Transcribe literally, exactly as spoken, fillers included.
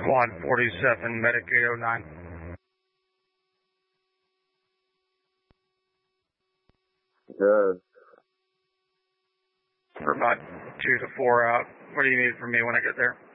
Squad forty-seven, Medic eight oh nine. Good. We're about two to four out. What do you need from me when I get there?